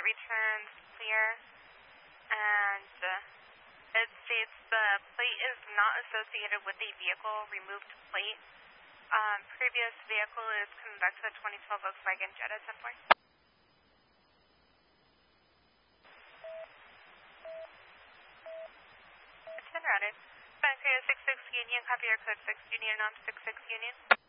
returns clear, and it states the plate is not associated with the vehicle, removed plate. Previous vehicle is coming back to the 2012 Volkswagen Jetta 10-4. It's been routed. Bank 66 Union, copy your code 6 Union on 66 Union.